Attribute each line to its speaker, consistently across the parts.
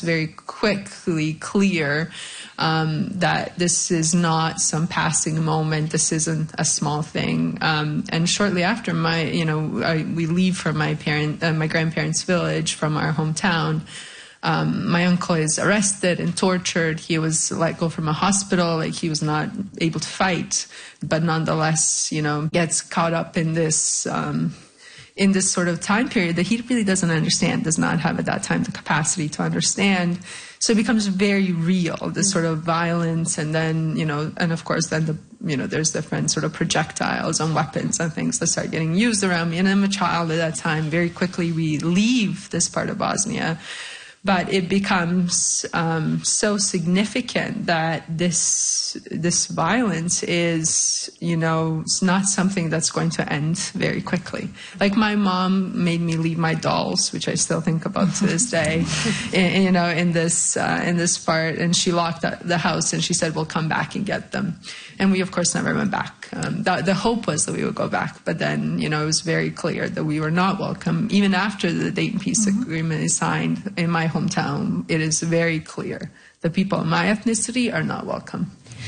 Speaker 1: very quickly clear that this is not some passing moment. This isn't a small thing. And shortly after we leave from my grandparents' village, from our hometown. My uncle is arrested and tortured. He was let go from a hospital. Like, he was not able to fight, but nonetheless, gets caught up in this sort of time period that he really does not have at that time the capacity to understand. So it becomes very real, this sort of violence, and then, and of course then there's different sort of projectiles and weapons and things that start getting used around me. And I'm a child at that time. Very quickly we leave this part of Bosnia. But it becomes so significant that this violence is, it's not something that's going to end very quickly. Like, my mom made me leave my dolls, which I still think about to this day, in this part, and she locked the house and she said, "We'll come back and get them." And we, of course, never went back. The hope was that we would go back, but then, it was very clear that we were not welcome. Even after the Dayton Peace Agreement is signed in my hometown, it is very clear that people of my ethnicity are not welcome.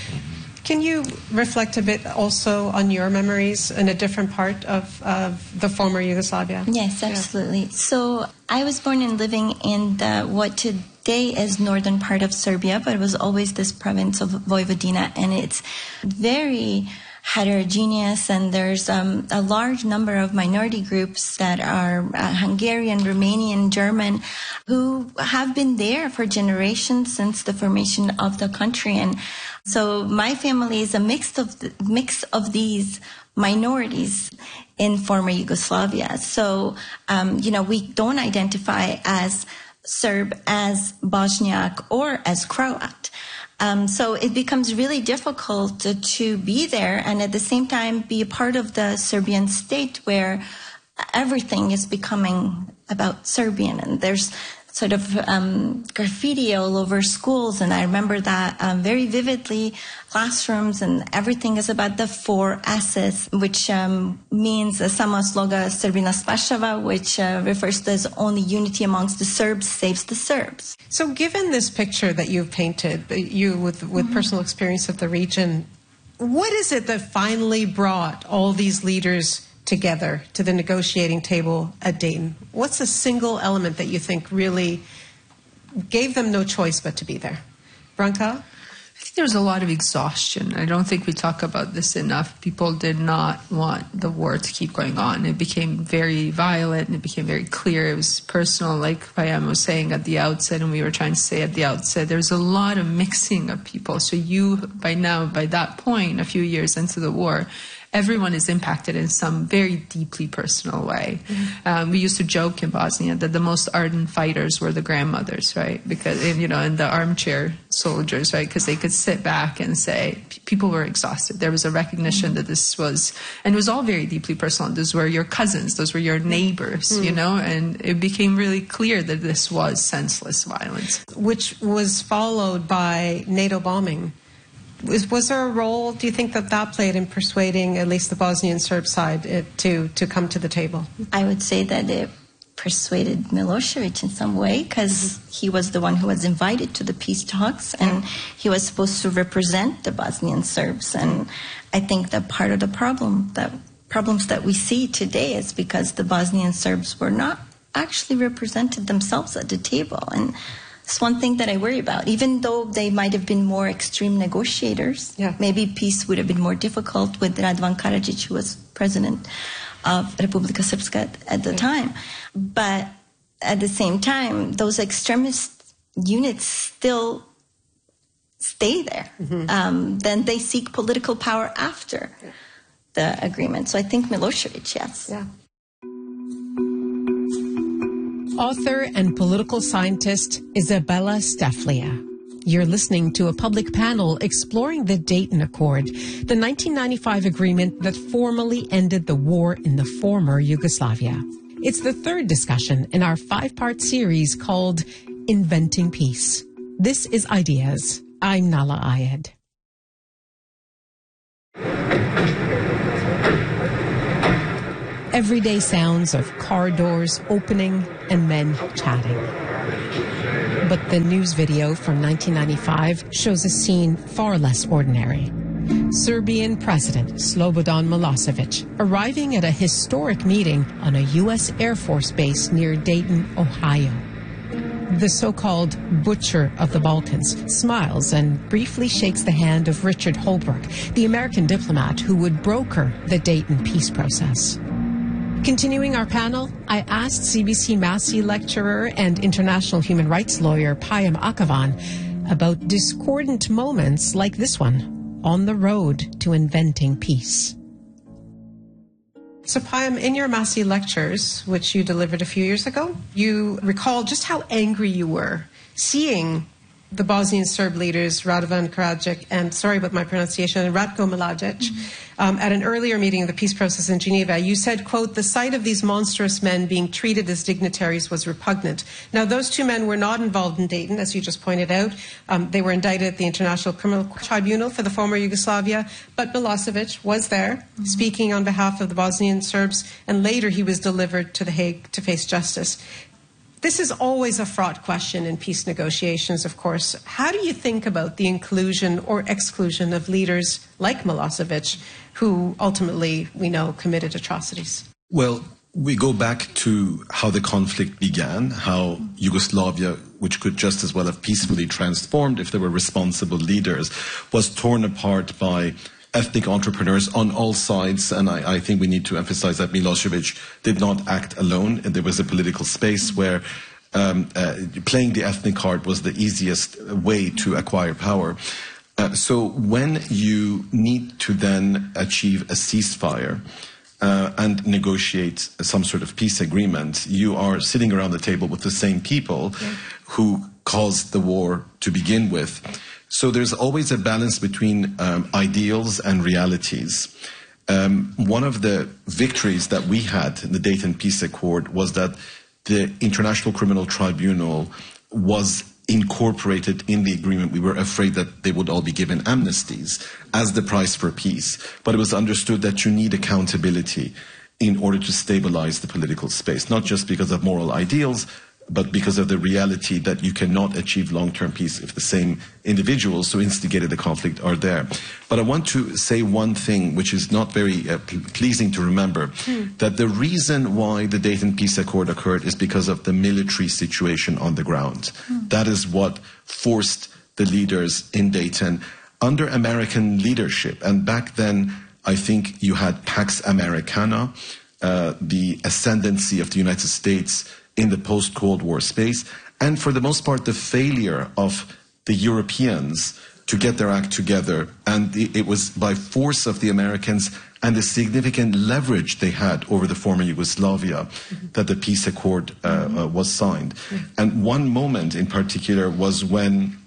Speaker 2: Can you reflect a bit also on your memories in a different part of the former Yugoslavia?
Speaker 3: Yes, absolutely. Yeah. So I was born and living in what today is northern part of Serbia, but it was always this province of Vojvodina, and it's very heterogeneous, and there's a large number of minority groups that are Hungarian, Romanian, German, who have been there for generations since the formation of the country. And so my family is a mix of these minorities in former Yugoslavia. So, we don't identify as Serb, as Bosniak, or as Croat. So it becomes really difficult to be there and at the same time be a part of the Serbian state where everything is becoming about Serbian, and there's sort of graffiti all over schools. And I remember that very vividly, classrooms, and everything is about the 4 S's, which means Samo sloga Srbina spašava, which refers to as only unity amongst the Serbs saves the Serbs.
Speaker 2: So given this picture that you've painted, you with personal experience of the region, what is it that finally brought all these leaders together to the negotiating table at Dayton? What's a single element that you think really gave them no choice but to be there? Branka?
Speaker 1: I think there was a lot of exhaustion. I don't think we talk about this enough. People did not want the war to keep going on. It became very violent, and it became very clear. It was personal, like Payam was saying at the outset, and we were trying to say at the outset. There was a lot of mixing of people. So by that point, a few years into the war, everyone is impacted in some very deeply personal way. Mm-hmm. We used to joke in Bosnia that the most ardent fighters were the grandmothers, right? Because, and the armchair soldiers, right? Because they could sit back and say, people were exhausted. There was a recognition that this was, and it was all very deeply personal. Those were your cousins, those were your neighbors, and it became really clear that this was senseless violence.
Speaker 2: Which was followed by NATO bombing. Was there a role, do you think, that played in persuading at least the Bosnian Serb side to come to the table?
Speaker 3: I would say that it persuaded Milosevic in some way, because he was the one who was invited to the peace talks, and he was supposed to represent the Bosnian Serbs. And I think that part of the problems that we see today is because the Bosnian Serbs were not actually represented themselves at the table. And it's one thing that I worry about. Even though they might have been more extreme negotiators, maybe peace would have been more difficult with Radovan Karadzic, who was president of Republika Srpska at the time. But at the same time, those extremist units still stay there. Mm-hmm. Then they seek political power after the agreement. So I think Milosevic, yes.
Speaker 2: Yeah. Author and political scientist Isabella Steflia. You're listening to a public panel exploring the Dayton Accord, the 1995 agreement that formally ended the war in the former Yugoslavia. It's the third discussion in our 5-part series called Inventing Peace. This is Ideas. I'm Nala Ayed. Everyday sounds of car doors opening and men chatting. But the news video from 1995 shows a scene far less ordinary. Serbian President Slobodan Milosevic arriving at a historic meeting on a U.S. Air Force base near Dayton, Ohio. The so-called butcher of the Balkans smiles and briefly shakes the hand of Richard Holbrooke, the American diplomat who would broker the Dayton peace process. Continuing our panel, I asked CBC Massey lecturer and international human rights lawyer Payam Akavan about discordant moments like this one on the road to inventing peace. So, Payam, in your Massey lectures, which you delivered a few years ago, you recall just how angry you were seeing the Bosnian Serb leaders, Radovan Karadzic and, sorry about my pronunciation, Ratko Mladic, at an earlier meeting of the peace process in Geneva. You said, quote, "The sight of these monstrous men being treated as dignitaries was repugnant." Now, those two men were not involved in Dayton, as you just pointed out. They were indicted at the International Criminal Tribunal for the former Yugoslavia, but Milosevic was there, speaking on behalf of the Bosnian Serbs, and later he was delivered to The Hague to face justice. This is always a fraught question in peace negotiations, of course. How do you think about the inclusion or exclusion of leaders like Milosevic, who ultimately, we know, committed atrocities?
Speaker 4: Well, we go back to how the conflict began, how Yugoslavia, which could just as well have peacefully transformed if there were responsible leaders, was torn apart by ethnic entrepreneurs on all sides, and I think we need to emphasize that Milosevic did not act alone. There was a political space where playing the ethnic card was the easiest way to acquire power. So when you need to then achieve a ceasefire and negotiate some sort of peace agreement, you are sitting around the table with the same people who caused the war to begin with. So there's always a balance between ideals and realities. One of the victories that we had in the Dayton Peace Accord was that the International Criminal Tribunal was incorporated in the agreement. We were afraid that they would all be given amnesties as the price for peace. But it was understood that you need accountability in order to stabilize the political space, not just because of moral ideals, but because of the reality that you cannot achieve long-term peace if the same individuals who instigated the conflict are there. But I want to say one thing which is not very pleasing to remember, that the reason why the Dayton Peace Accord occurred is because of the military situation on the ground. That is what forced the leaders in Dayton under American leadership. And back then, I think you had Pax Americana, the ascendancy of the United States in the post-Cold War space, and for the most part, the failure of the Europeans to get their act together. And it was by force of the Americans and the significant leverage they had over the former Yugoslavia that the peace accord was signed. And one moment in particular was when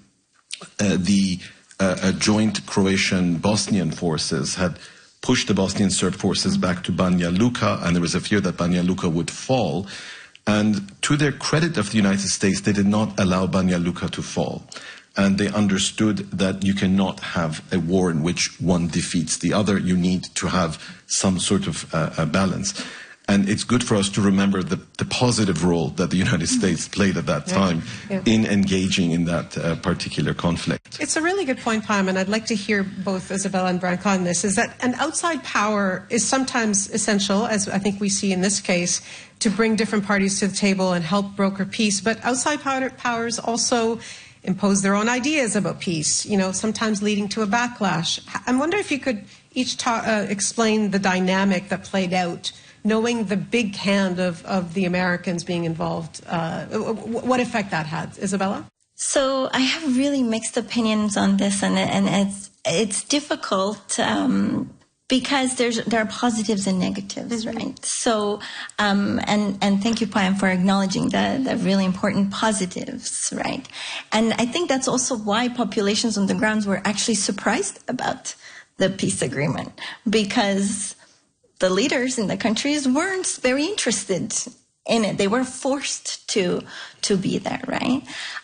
Speaker 4: the joint Croatian-Bosnian forces had pushed the Bosnian Serb forces back to Banja Luka, and there was a fear that Banja Luka would fall. And to their credit of the United States, they did not allow Banja Luka to fall. And they understood that you cannot have a war in which one defeats the other. You need to have some sort of a balance. And it's good for us to remember the positive role that the United States played at that time in engaging in that particular conflict.
Speaker 2: It's a really good point, Pam, and I'd like to hear both Isabella and Branko on this, is that an outside power is sometimes essential, as I think we see in this case, to bring different parties to the table and help broker peace. But outside powers also impose their own ideas about peace, sometimes leading to a backlash. I wonder if you could each explain the dynamic that played out, knowing the big hand of the Americans being involved, what effect that had. Isabella?
Speaker 3: So I have really mixed opinions on this, and it's difficult because there are positives and negatives, right? So, and thank you, Payam, for acknowledging the really important positives, right? And I think that's also why populations on the grounds were actually surprised about the peace agreement, because the leaders in the countries weren't very interested in it. They were forced to be there, right?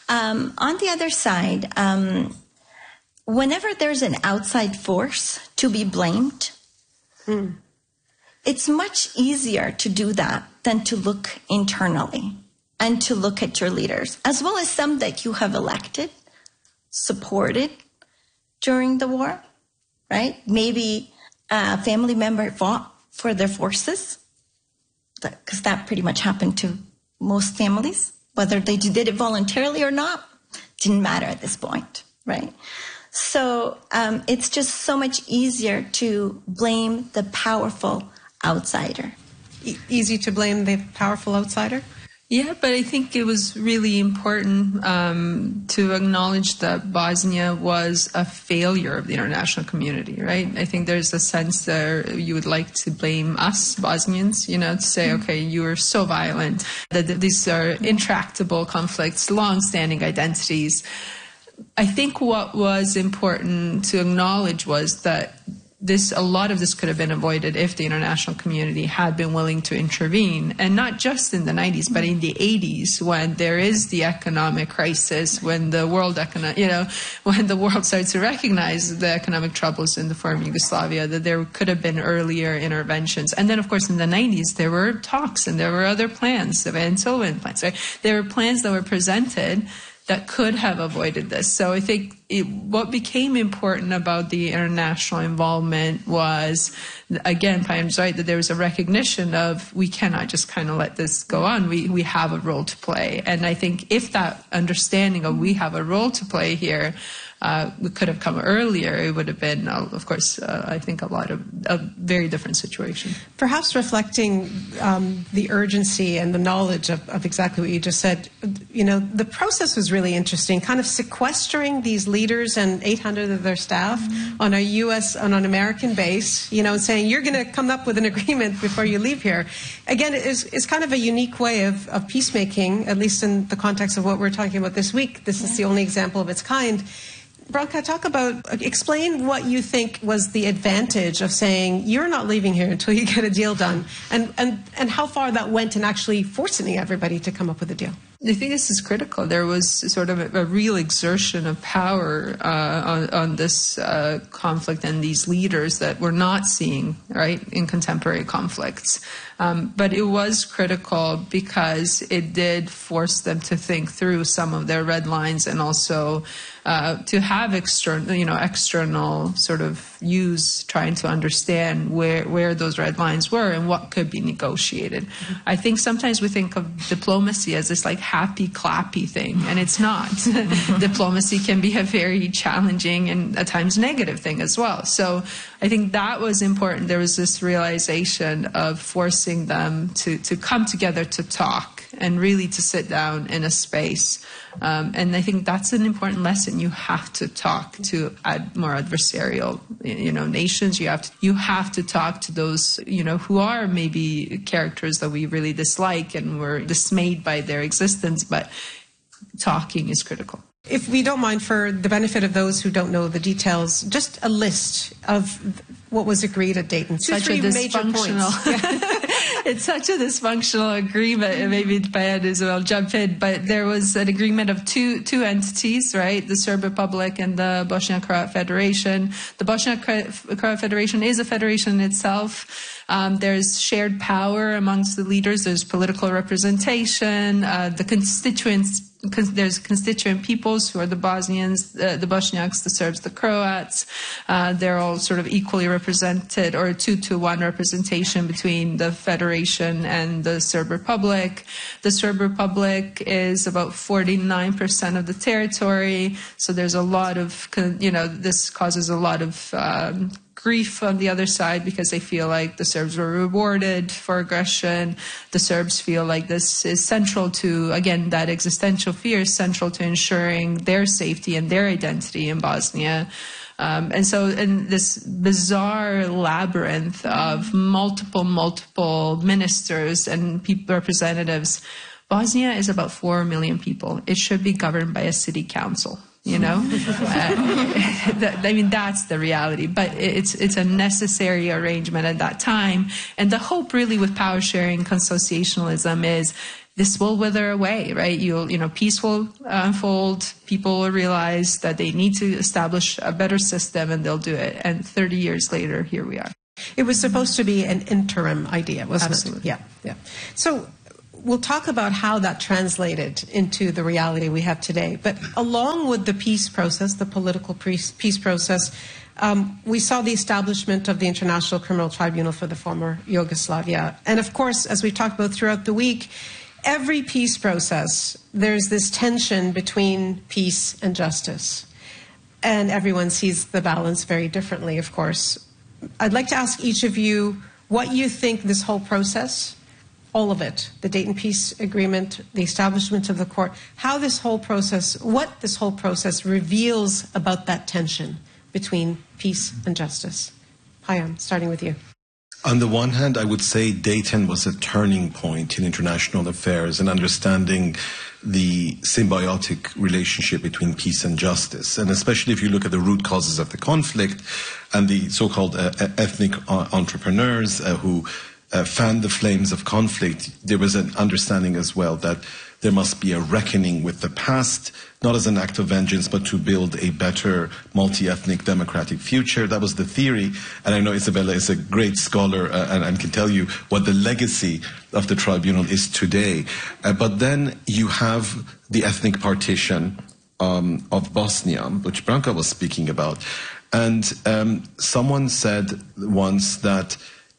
Speaker 3: On the other side, whenever there's an outside force to be blamed, it's much easier to do that than to look internally. and to look at your leaders, as well as some that you have elected, supported during the war, right? Maybe a family member fought for their forces, because that pretty much happened to most families. Whether they did it voluntarily or not, didn't matter at this point, right? So it's just so much easier to blame the powerful outsider.
Speaker 2: Easy to blame the powerful outsider?
Speaker 1: Yeah, but I think it was really important to acknowledge that Bosnia was a failure of the international community, right? I think there's a sense there you would like to blame us, Bosnians, to say, okay, you were so violent, that these are intractable conflicts, long-standing identities. I think what was important to acknowledge was that a lot of this could have been avoided if the international community had been willing to intervene, and not just in the 90s, but in the 80s, when there is the economic crisis, when the world when the world starts to recognize the economic troubles in the former Yugoslavia, that there could have been earlier interventions. And then, of course, in the 90s, there were talks and there were other plans, the Van Sylvan plans, right? There were plans that were presented that could have avoided this. So I think what became important about the international involvement was, again, Payam's right, that there was a recognition of we cannot just kind of let this go on. We have a role to play. And I think if that understanding of we have a role to play here could have come earlier, it would have been, of course, I think a very different situation.
Speaker 2: Perhaps reflecting the urgency and the knowledge of exactly what you just said, the process was really interesting, kind of sequestering these leaders and 800 of their staff on an American base, and saying, you're going to come up with an agreement before you leave here. Again, it's kind of a unique way of peacemaking, at least in the context of what we're talking about this week. This is the only example of its kind. Branka, explain what you think was the advantage of saying you're not leaving here until you get a deal done, and how far that went in actually forcing everybody to come up with a deal.
Speaker 1: I think this is critical. There was sort of a real exertion of power on this conflict and these leaders that we're not seeing, right, in contemporary conflicts. But it was critical because it did force them to think through some of their red lines, and also to have external sort of views trying to understand where those red lines were and what could be negotiated. I think sometimes we think of diplomacy as this like happy clappy thing, and it's not. Diplomacy can be a very challenging and at times negative thing as well. So I think that was important. There was this realization of forcing them to come together to talk and really to sit down in a space. And I think that's an important lesson. You have to talk to more adversarial, nations. You have to talk to those, who are maybe characters that we really dislike and we're dismayed by their existence, but talking is critical.
Speaker 2: If we don't mind, for the benefit of those who don't know the details, just a list of what was agreed at Dayton.
Speaker 1: Such a dysfunctional. It's such a dysfunctional agreement, and maybe Payan as well jump in, but there was an agreement of two entities, right? The Serb Republic and the Bosnia-Croat Federation. The Bosnia-Croat Federation is a federation itself. There's shared power amongst the leaders. There's political representation. The constituents. There's constituent peoples who are the Bosnians, the Bosniaks, the Serbs, the Croats. They're all sort of equally represented, or a 2-to-1 representation between the Federation and the Serb Republic. The Serb Republic is about 49% of the territory, so there's a lot of, this causes a lot of grief on the other side because they feel like the Serbs were rewarded for aggression. The Serbs feel like this is central to, again, that existential fear is central to ensuring their safety and their identity in Bosnia. And so in this bizarre labyrinth of multiple ministers and representatives, Bosnia is about 4 million people. It should be governed by a city council. That's the reality. But it's a necessary arrangement at that time. And the hope really with power sharing consociationalism is this will wither away, right? Peace will unfold. People will realize that they need to establish a better system, and they'll do it. And 30 years later, here we are.
Speaker 2: It was supposed to be an interim idea, wasn't
Speaker 1: Absolutely.
Speaker 2: it? Yeah. So we'll talk about how that translated into the reality we have today. But along with the peace process, the political peace process, we saw the establishment of the International Criminal Tribunal for the former Yugoslavia. And of course, as we talked about throughout the week, every peace process, there's this tension between peace and justice. And everyone sees the balance very differently, of course. I'd like to ask each of you what you think this whole process, all of it, the Dayton Peace Agreement, the establishment of the court, how this whole process, what this whole process reveals about that tension between peace and justice. Payam, starting with you.
Speaker 4: On the one hand, I would say Dayton was a turning point in international affairs and understanding the symbiotic relationship between peace and justice. And especially if you look at the root causes of the conflict and the so-called ethnic entrepreneurs who fanned the flames of conflict, there was an understanding as well that there must be a reckoning with the past, not as an act of vengeance, but to build a better multi-ethnic democratic future. That was the theory. And I know Isabella is a great scholar and can tell you what the legacy of the tribunal is today. But then you have the ethnic partition of Bosnia, which Branka was speaking about. And someone said once that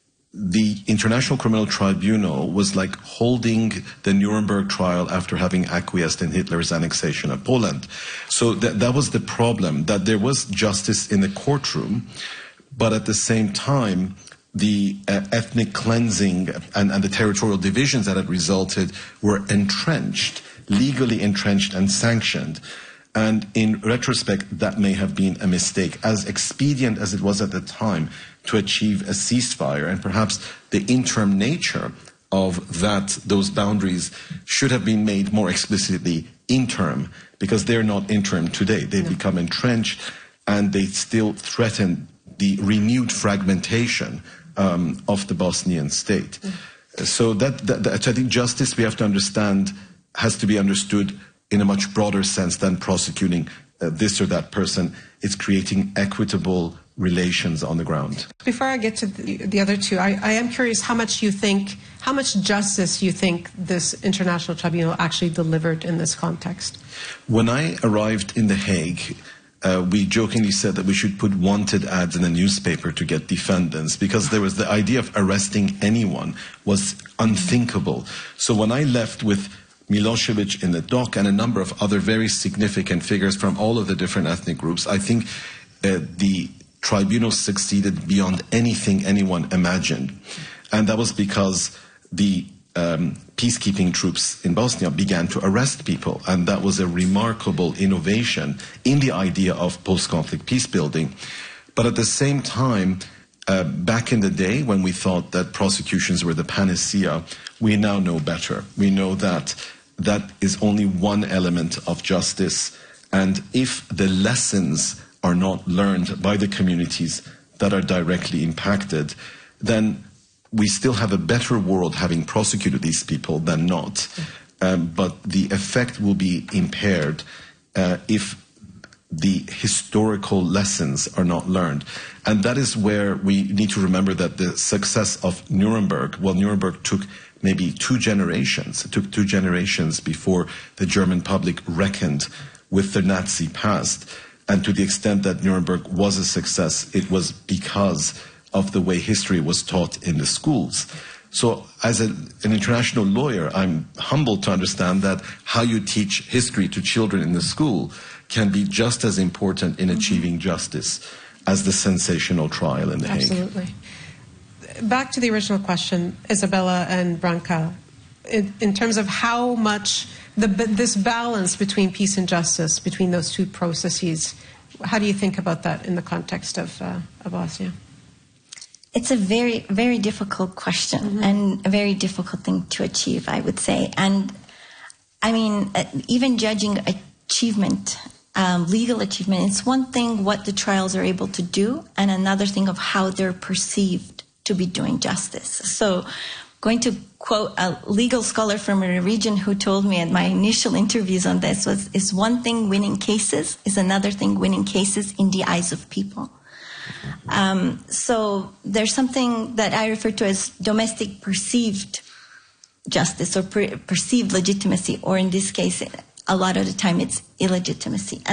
Speaker 4: the International Criminal Tribunal was like holding the Nuremberg trial after having acquiesced in Hitler's annexation of Poland. So that was the problem, that there was justice in the courtroom, but at the same time, the ethnic cleansing and the territorial divisions that had resulted were entrenched, legally entrenched and sanctioned. And in retrospect, that may have been a mistake, as expedient as it was at the time to achieve a ceasefire, and perhaps the interim nature of those boundaries should have been made more explicitly interim, because they're not interim today. They've become entrenched, and they still threaten the renewed fragmentation of the Bosnian state. So that I think justice, we have to understand, has to be understood in a much broader sense than prosecuting this or that person. It's creating equitable relations on the ground.
Speaker 2: Before I get to the other two, I am curious how much justice you think this International Tribunal actually delivered in this context.
Speaker 4: When I arrived in The Hague, we jokingly said that we should put wanted ads in the newspaper to get defendants, because there was the idea of arresting anyone was unthinkable. So when I left with Milosevic in the dock and a number of other very significant figures from all of the different ethnic groups, I think the tribunal succeeded beyond anything anyone imagined. And that was because the peacekeeping troops in Bosnia began to arrest people. And that was a remarkable innovation in the idea of post-conflict peace building. But at the same time, back in the day when we thought that prosecutions were the panacea, we now know better. We know that that is only one element of justice. And if the lessons are not learned by the communities that are directly impacted, then we still have a better world having prosecuted these people than not. But the effect will be impaired if the historical lessons are not learned. And that is where we need to remember that the success of Nuremberg, well, Nuremberg took maybe 2 generations. It took 2 generations before the German public reckoned with the Nazi past. And to the extent that Nuremberg was a success, it was because of the way history was taught in the schools. So as an international lawyer, I'm humbled to understand that how you teach history to children in the school can be just as important in achieving justice as the sensational trial in The Hague.
Speaker 2: Absolutely. Back to the original question, Isabella and Branka, in terms of how much this balance between peace and justice, between those two processes, how do you think about that in the context of Bosnia?
Speaker 3: It's a very, very difficult question and a very difficult thing to achieve, I would say. And I mean, even judging achievement, legal achievement, it's one thing what the trials are able to do and another thing of how they're perceived to be doing justice. So going to quote a legal scholar from a region who told me at my initial interviews on this is one thing winning cases, is another thing winning cases in the eyes of people. So there's something that I refer to as domestic perceived justice or perceived legitimacy, or in this case, a lot of the time it's illegitimacy.